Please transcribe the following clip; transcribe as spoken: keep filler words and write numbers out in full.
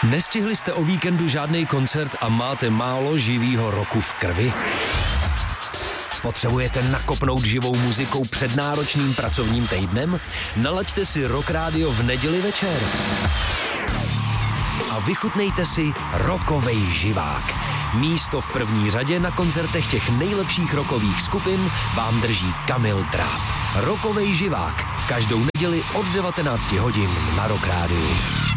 Nestihli jste o víkendu žádný koncert a máte málo živýho roku v krvi? Potřebujete nakopnout živou muzikou před náročným pracovním týdnem? Nalaďte si Rock Radio v neděli večer. A vychutnejte si rockovej živák. Místo v první řadě na koncertech těch nejlepších rockových skupin vám drží Kamil Dráp. Rockovej živák. Každou neděli od devatenácti hodin na Rock Radio.